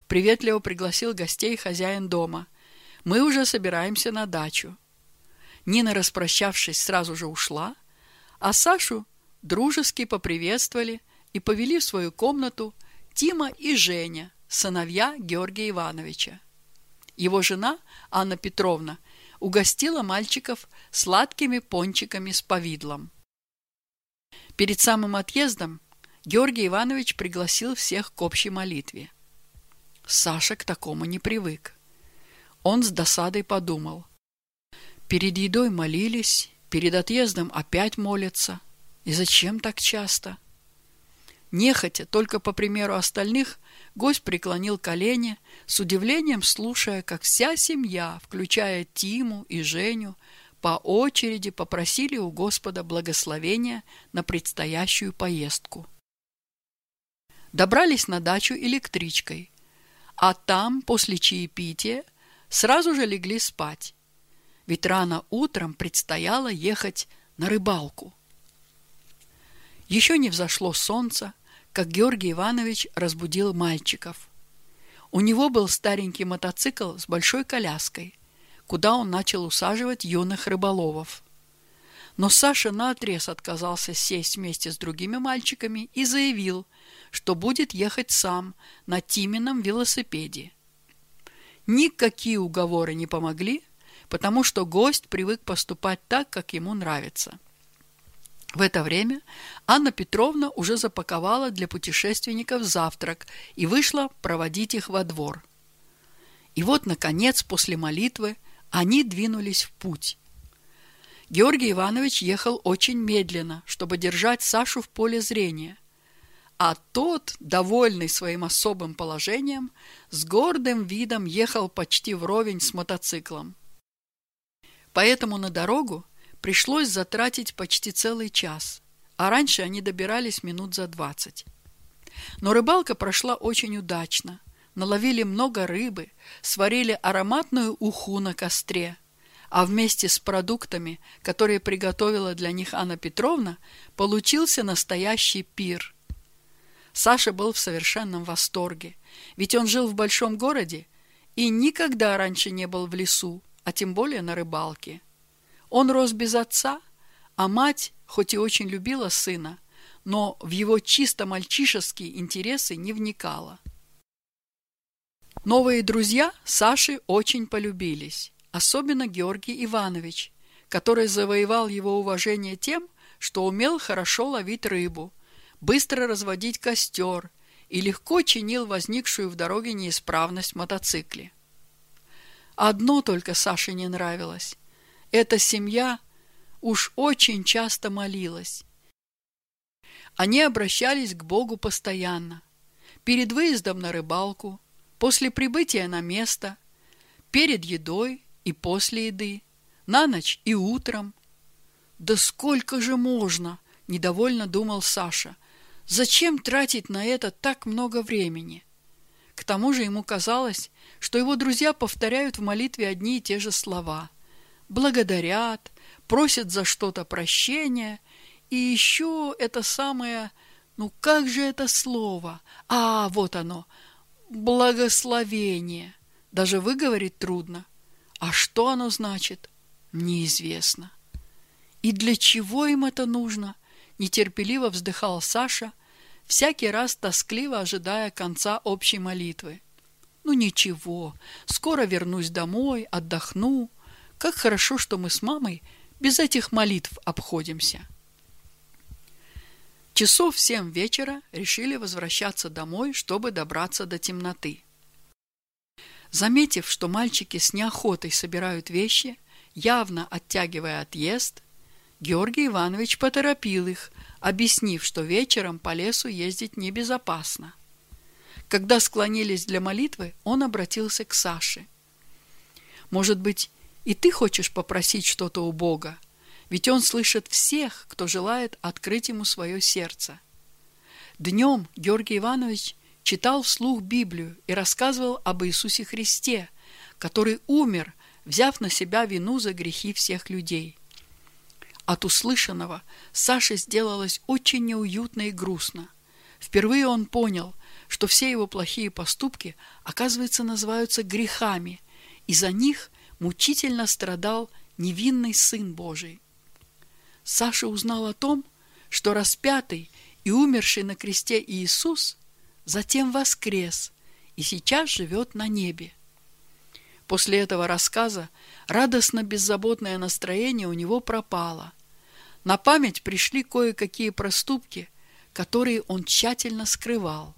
приветливо пригласил гостей хозяин дома. «Мы уже собираемся на дачу». Нина, распрощавшись, сразу же ушла, а Сашу дружески поприветствовали и повели в свою комнату Тима и Женя, сыновья Георгия Ивановича. Его жена, Анна Петровна, угостила мальчиков сладкими пончиками с повидлом. Перед самым отъездом Георгий Иванович пригласил всех к общей молитве. Саша к такому не привык. Он с досадой подумал: перед едой молились, перед отъездом опять молятся. И зачем так часто? Нехотя, только по примеру остальных, гость преклонил колени, с удивлением слушая, как вся семья, включая Тиму и Женю, по очереди попросили у Господа благословения на предстоящую поездку. Добрались на дачу электричкой, а там, после чаепития, сразу же легли спать, ведь рано утром предстояло ехать на рыбалку. Еще не взошло солнце, как Георгий Иванович разбудил мальчиков. У него был старенький мотоцикл с большой коляской, куда он начал усаживать юных рыболовов. Но Саша наотрез отказался сесть вместе с другими мальчиками и заявил, что будет ехать сам на Тимином велосипеде. Никакие уговоры не помогли, потому что гость привык поступать так, как ему нравится. В это время Анна Петровна уже запаковала для путешественников завтрак и вышла проводить их во двор. И вот, наконец, после молитвы они двинулись в путь. Георгий Иванович ехал очень медленно, чтобы держать Сашу в поле зрения, а тот, довольный своим особым положением, с гордым видом ехал почти вровень с мотоциклом. Поэтому на дорогу пришлось затратить почти целый час, а раньше они добирались минут за 20. Но рыбалка прошла очень удачно. Наловили много рыбы, сварили ароматную уху на костре, а вместе с продуктами, которые приготовила для них Анна Петровна, получился настоящий пир. Саша был в совершенном восторге, ведь он жил в большом городе и никогда раньше не был в лесу, а тем более на рыбалке. Он рос без отца, а мать, хоть и очень любила сына, но в его чисто мальчишеские интересы не вникала. Новые друзья Саше очень полюбились, особенно Георгий Иванович, который завоевал его уважение тем, что умел хорошо ловить рыбу, быстро разводить костер и легко чинил возникшую в дороге неисправность в мотоцикле. Одно только Саше не нравилось. Эта семья уж очень часто молилась. Они обращались к Богу постоянно. Перед выездом на рыбалку, после прибытия на место, перед едой и после еды, на ночь и утром. «Да сколько же можно?» – недовольно думал Саша. «Зачем тратить на это так много времени?» К тому же ему казалось, что его друзья повторяют в молитве одни и те же слова. Благодарят, просят за что-то прощения, и еще это самое, как же это слово? Вот оно, благословение. Даже выговорить трудно. А что оно значит? Неизвестно. И для чего им это нужно? Нетерпеливо вздыхал Саша, всякий раз тоскливо ожидая конца общей молитвы. Ничего, скоро вернусь домой, отдохну. Как хорошо, что мы с мамой без этих молитв обходимся. Часов в 7 вечера решили возвращаться домой, чтобы добраться до темноты. Заметив, что мальчики с неохотой собирают вещи, явно оттягивая отъезд, Георгий Иванович поторопил их, объяснив, что вечером по лесу ездить небезопасно. Когда склонились для молитвы, он обратился к Саше. «Может быть, и ты хочешь попросить что-то у Бога? Ведь Он слышит всех, кто желает открыть Ему свое сердце». Днем Георгий Иванович читал вслух Библию и рассказывал об Иисусе Христе, который умер, взяв на себя вину за грехи всех людей. От услышанного Саше сделалось очень неуютно и грустно. Впервые он понял, что все его плохие поступки, оказывается, называются грехами, и за них мучительно страдал невинный Сын Божий. Саша узнал о том, что распятый и умерший на кресте Иисус затем воскрес и сейчас живет на небе. После этого рассказа радостно-беззаботное настроение у него пропало. На память пришли кое-какие проступки, которые он тщательно скрывал.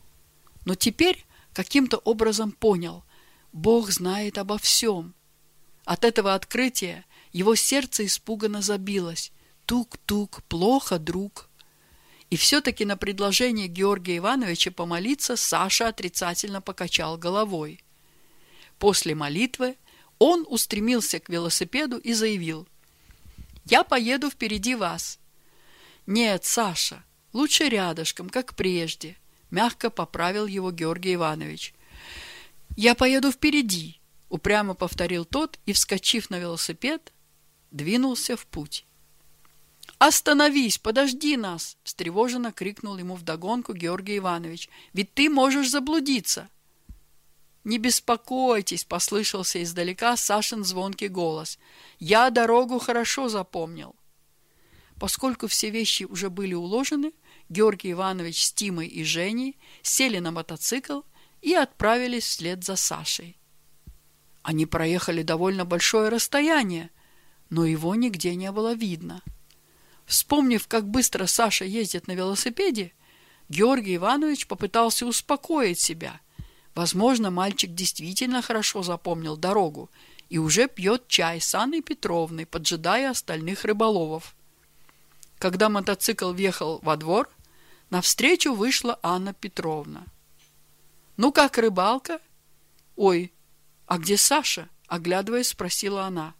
Но теперь каким-то образом понял: Бог знает обо всем. От этого открытия его сердце испуганно забилось. Тук-тук, плохо, друг. И все-таки на предложение Георгия Ивановича помолиться Саша отрицательно покачал головой. После молитвы он устремился к велосипеду и заявил: «Я поеду впереди вас». «Нет, Саша, лучше рядышком, как прежде», — мягко поправил его Георгий Иванович. «Я поеду впереди», — упрямо повторил тот и, вскочив на велосипед, двинулся в путь. «Остановись, подожди нас!» — встревоженно крикнул ему вдогонку Георгий Иванович. «Ведь ты можешь заблудиться!» «Не беспокойтесь!» — послышался издалека Сашин звонкий голос. «Я дорогу хорошо запомнил!» Поскольку все вещи уже были уложены, Георгий Иванович с Тимой и Женей сели на мотоцикл и отправились вслед за Сашей. Они проехали довольно большое расстояние, но его нигде не было видно. Вспомнив, как быстро Саша ездит на велосипеде, Георгий Иванович попытался успокоить себя. Возможно, мальчик действительно хорошо запомнил дорогу и уже пьет чай с Анной Петровной, поджидая остальных рыболовов. Когда мотоцикл въехал во двор, навстречу вышла Анна Петровна. «Ну как, рыбалка?» «Ой, а где Саша?» — оглядываясь, спросила она.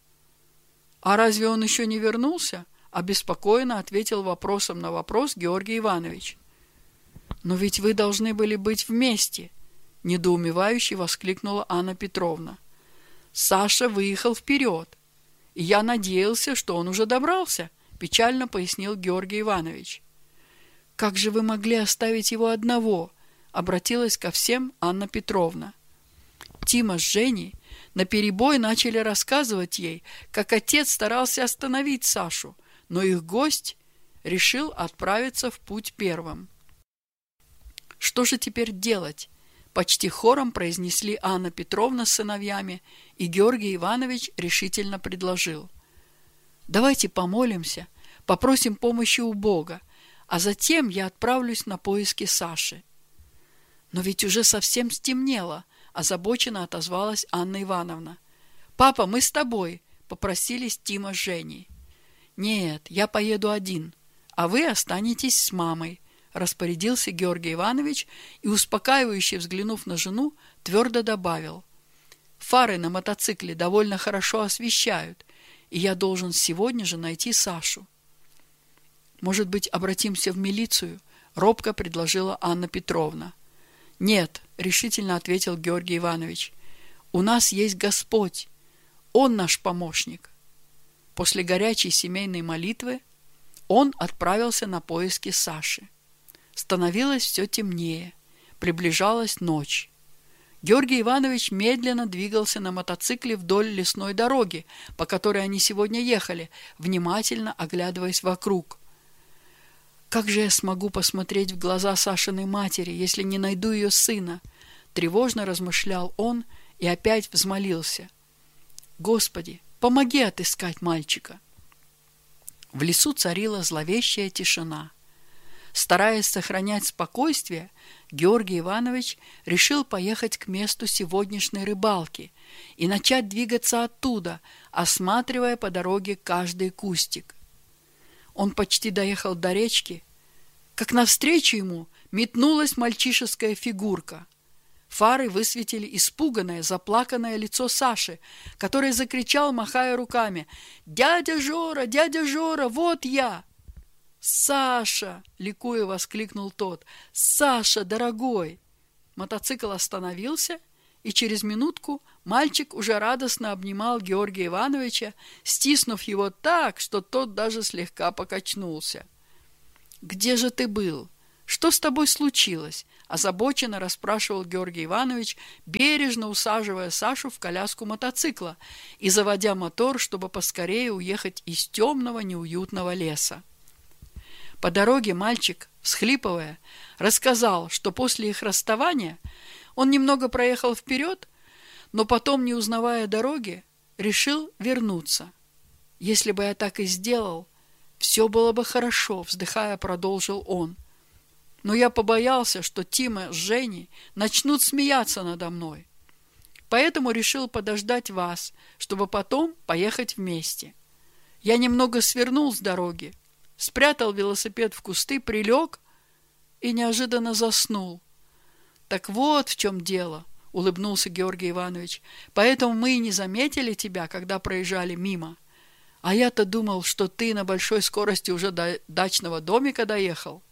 «А разве он еще не вернулся?» — обеспокоенно ответил вопросом на вопрос Георгий Иванович. «Но ведь вы должны были быть вместе!» — недоумевающе воскликнула Анна Петровна. «Саша выехал вперед, и я надеялся, что он уже добрался», — печально пояснил Георгий Иванович. «Как же вы могли оставить его одного?» — обратилась ко всем Анна Петровна. Тима с Женей наперебой начали рассказывать ей, как отец старался остановить Сашу, но их гость решил отправиться в путь первым. «Что же теперь делать?» — почти хором произнесли Анна Петровна с сыновьями, и Георгий Иванович решительно предложил: «Давайте помолимся, попросим помощи у Бога, а затем я отправлюсь на поиски Саши». «Но ведь уже совсем стемнело», — озабоченно отозвалась Анна Ивановна. «Папа, мы с тобой», — попросились Тима с Женей. «Нет, я поеду один, а вы останетесь с мамой», — распорядился Георгий Иванович и, успокаивающе взглянув на жену, твердо добавил: «Фары на мотоцикле довольно хорошо освещают, и я должен сегодня же найти Сашу». «Может быть, обратимся в милицию?» — робко предложила Анна Петровна. «Нет», — решительно ответил Георгий Иванович, — «у нас есть Господь, Он наш помощник». После горячей семейной молитвы он отправился на поиски Саши. Становилось все темнее, приближалась ночь. Георгий Иванович медленно двигался на мотоцикле вдоль лесной дороги, по которой они сегодня ехали, внимательно оглядываясь вокруг. «Как же я смогу посмотреть в глаза Сашиной матери, если не найду ее сына?» Тревожно размышлял он и опять взмолился: «Господи, помоги отыскать мальчика». В лесу царила зловещая тишина. Стараясь сохранять спокойствие, Георгий Иванович решил поехать к месту сегодняшней рыбалки и начать двигаться оттуда, осматривая по дороге каждый кустик. Он почти доехал до речки, как навстречу ему метнулась мальчишеская фигурка. Фары высветили испуганное, заплаканное лицо Саши, который закричал, махая руками: дядя Жора, вот я!» «Саша!» — ликуя воскликнул тот. «Саша, дорогой!» Мотоцикл остановился, и через минутку мальчик уже радостно обнимал Георгия Ивановича, стиснув его так, что тот даже слегка покачнулся. «Где же ты был? Что с тобой случилось?» – озабоченно расспрашивал Георгий Иванович, бережно усаживая Сашу в коляску мотоцикла и заводя мотор, чтобы поскорее уехать из темного неуютного леса. По дороге мальчик, всхлипывая, рассказал, что после их расставания он немного проехал вперед, но потом, не узнавая дороги, решил вернуться. «Если бы я так и сделал, все было бы хорошо», – вздыхая, продолжил он. «Но я побоялся, что Тима с Женей начнут смеяться надо мной. Поэтому решил подождать вас, чтобы потом поехать вместе. Я немного свернул с дороги, спрятал велосипед в кусты, прилег и неожиданно заснул». «Так вот в чем дело», – улыбнулся Георгий Иванович. «Поэтому мы и не заметили тебя, когда проезжали мимо. А я-то думал, что ты на большой скорости уже до дачного домика доехал».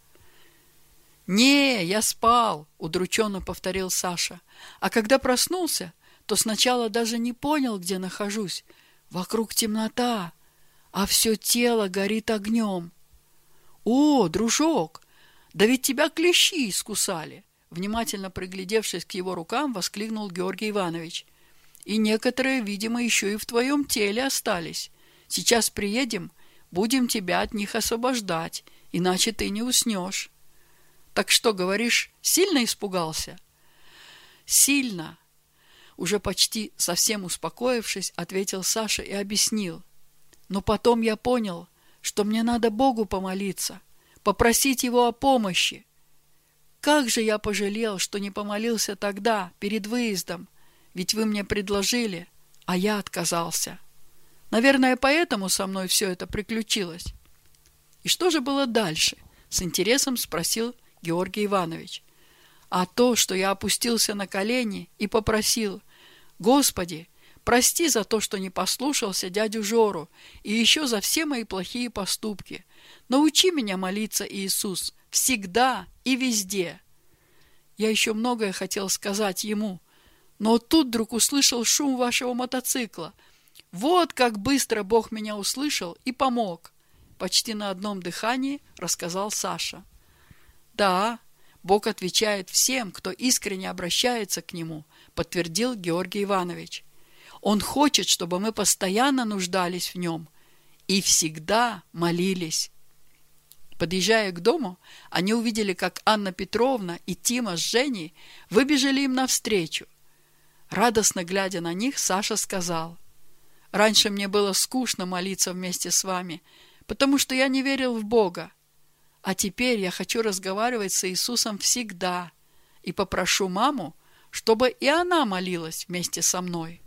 «Не, я спал», – удрученно повторил Саша. «А когда проснулся, то сначала даже не понял, где нахожусь. Вокруг темнота, а все тело горит огнем». «О, дружок, да ведь тебя клещи искусали!» Внимательно приглядевшись к его рукам, воскликнул Георгий Иванович. «И некоторые, видимо, еще и в твоем теле остались. Сейчас приедем, будем тебя от них освобождать, иначе ты не уснешь». «Так что, говоришь, сильно испугался?» «Сильно», – уже почти совсем успокоившись, ответил Саша и объяснил. «Но потом я понял, что мне надо Богу помолиться, попросить Его о помощи. Как же я пожалел, что не помолился тогда, перед выездом, ведь вы мне предложили, а я отказался. Наверное, поэтому со мной все это приключилось». «И что же было дальше?» – с интересом спросил Георгий Иванович. «А то, что я опустился на колени и попросил: Господи, прости за то, что не послушался дядю Жору, и еще за все мои плохие поступки. Научи меня молиться, Иисус, всегда и везде». Я еще многое хотел сказать ему, но тут вдруг услышал шум вашего мотоцикла. Вот как быстро Бог меня услышал и помог, почти на одном дыхании рассказал Саша. «Да, Бог отвечает всем, кто искренне обращается к Нему», подтвердил Георгий Иванович. «Он хочет, чтобы мы постоянно нуждались в Нем и всегда молились». Подъезжая к дому, они увидели, как Анна Петровна и Тима с Женей выбежали им навстречу. Радостно глядя на них, Саша сказал: «Раньше мне было скучно молиться вместе с вами, потому что я не верил в Бога. А теперь я хочу разговаривать с Иисусом всегда и попрошу маму, чтобы и она молилась вместе со мной».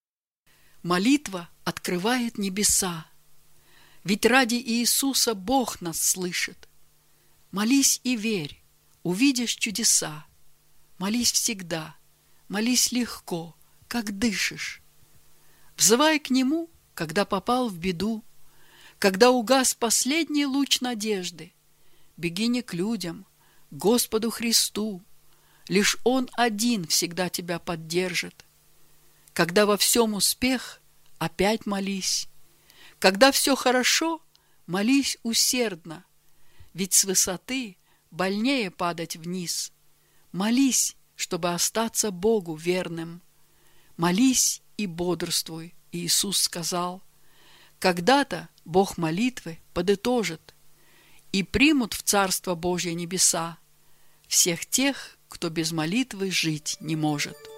Молитва открывает небеса. Ведь ради Иисуса Бог нас слышит. Молись и верь, увидишь чудеса. Молись всегда, молись легко, как дышишь. Взывай к Нему, когда попал в беду, когда угас последний луч надежды. Беги не к людям, к Господу Христу. Лишь Он один всегда тебя поддержит. Когда во всем успех, опять молись. Когда все хорошо, молись усердно, ведь с высоты больнее падать вниз. Молись, чтобы остаться Богу верным. Молись и бодрствуй, Иисус сказал. Когда-то Бог молитвы подытожит, и примут в Царство Божье небеса всех тех, кто без молитвы жить не может.